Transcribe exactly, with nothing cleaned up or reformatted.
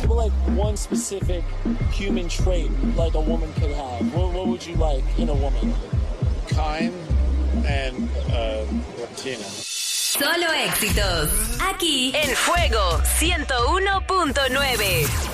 give like one specific human trait like a woman could have, what, what would you like in a woman? Kind and uh, Latina. Solo éxitos. Aquí en Fuego ciento uno punto nueve.